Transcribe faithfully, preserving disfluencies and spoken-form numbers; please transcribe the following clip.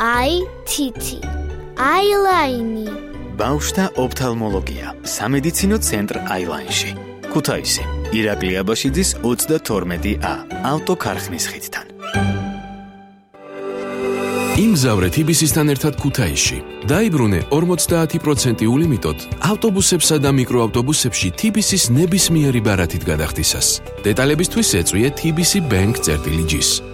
აი თითი, აილაინი. ბავშვთა ოფთალმოლოგია, სამედიცინო ცენტრ აილაინში. ქუთაისი, ირაკლი აბაშიძის ოცდათორმეტი ა, ავტოქარხნის ხიდთან. იმგზავრე თბილისთან ერთად ქუთაისში. დაიბრუნე ორმოცდაათი პროცენტი ულიმიტოდ ავტობუსებსა და მიკროავტობუსებში თბილისის ნებისმიერი ბარათით გადახდისას. დეტალებისთვის ეწვიე თბილისი ბენკ წერტილი ჯის.